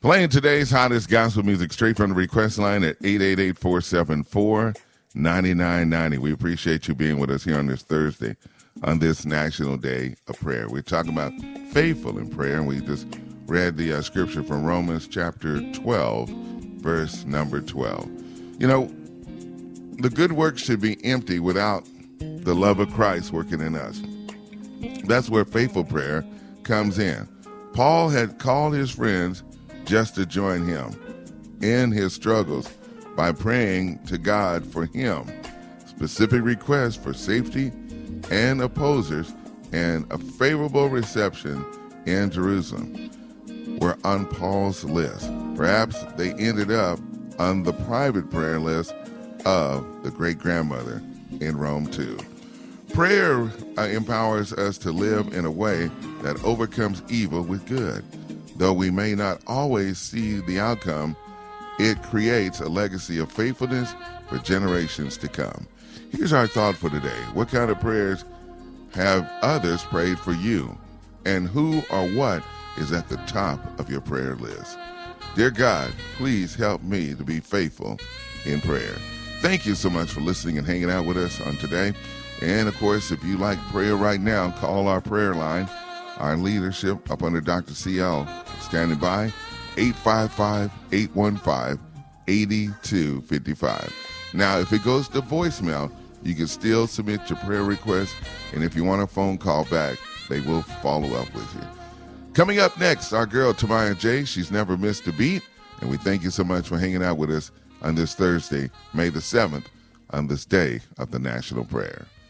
Playing today's hottest gospel music straight from the request line at 888-474-9990. We appreciate you being with us here on this Thursday, on this National Day of Prayer. We're talking about faithful in prayer, and we just read the scripture from Romans chapter 12, verse number 12. You know, the good work should be empty without the love of Christ working in us. That's where faithful prayer comes in. Paul had called his friends just to join him in his struggles by praying to God for him, specific requests for safety and opposers, and a favorable reception in Jerusalem were on Paul's list. Perhaps they ended up on the private prayer list of the great-grandmother in Rome too. Prayer empowers us to live in a way that overcomes evil with good. Though we may not always see the outcome, it creates a legacy of faithfulness for generations to come. Here's our thought for today. What kind of prayers have others prayed for you? And who or what is at the top of your prayer list? Dear God, please help me to be faithful in prayer. Thank you so much for listening and hanging out with us on today. And, of course, if you like prayer right now, call our prayer line. Our leadership up under Dr. CL standing by, 855-815-8255. Now, if it goes to voicemail, you can still submit your prayer request, and if you want a phone call back, they will follow up with you. Coming up next, our girl Tamaya J. She's never missed a beat, and we thank you so much for hanging out with us on this Thursday, May the 7th, on this day of the National Prayer.